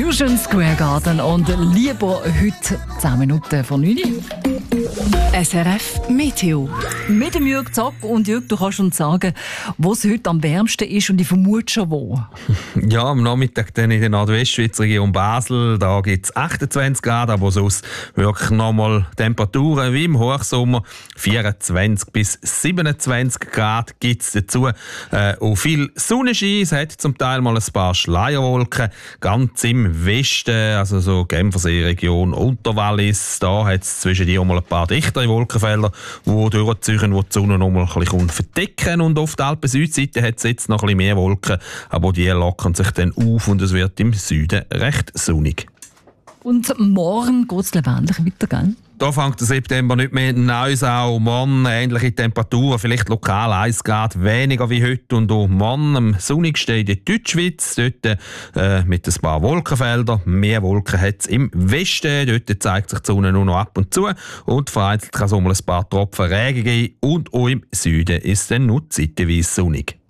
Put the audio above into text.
Fusion Square Garden und lieber heute 10 Minuten vor 9 Uhr. SRF Meteo. Mit dem Jürg Zock. Und Jürg, du kannst uns sagen, wo es heute am wärmsten ist und ich vermute schon wo. Ja, am Nachmittag dann in der Nordwestschweiz Region Basel, da gibt es 28 Grad, aber sonst wirklich nochmal Temperaturen wie im Hochsommer. 24 bis 27 Grad gibt es dazu. Auch viel Sonnenschein, es hat zum Teil mal ein paar Schleierwolken, ganz im Westen, also so Genfersee-Region, Unterwallis, da hat es zwischen die auch mal ein paar dichtere Wolkenfelder, die durchziehen, wo die Sonne noch mal ein bisschen verdecken. Und auf der Alpen-Südseite hat es jetzt noch ein bisschen mehr Wolken, aber die lockern sich dann auf und es wird im Süden recht sonnig. Und morgen geht es lebendig weiter, gell? Da fängt der September nicht mehr Neues an. Morgen ähnliche Temperaturen, vielleicht lokal 1 Grad weniger wie heute. Und auch morgen am sonnigsten in der Deutschschweiz, dort mit ein paar Wolkenfeldern. Mehr Wolken hat es im Westen. Dort zeigt sich die Sonne nur noch ab und zu. Und vereinzelt kann es auch mal ein paar Tropfen Regen geben. Und auch im Süden ist es dann nur zeitweise sonnig.